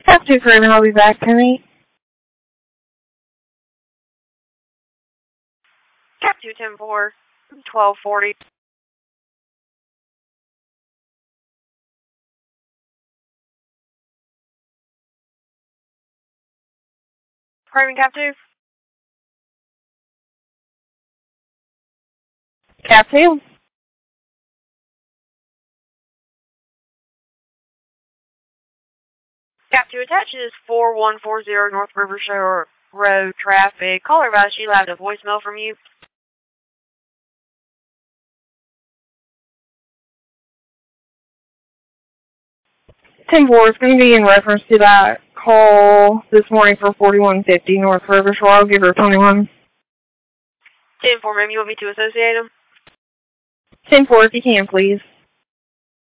Cap 2 Freeman, I'll be back, Penny. Cap 2, 10-4, 1240. Freeman, Cap 2. Cap 2. Cap 2 attaches 4140 North Rivershore Road traffic. Caller advised she left a voicemail from you. 10-4 is going to be in reference to that call this morning for 4150 North Rivershore. I'll give her 21. 10-4, ma'am, you want me to associate them? 10-4 if you can, please.